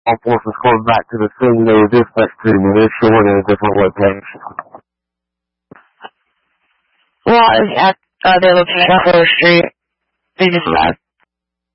forces coming back to the scene they were dispatched to, and they're showing in a different location. Well, at their location on Fuller Street, they just left.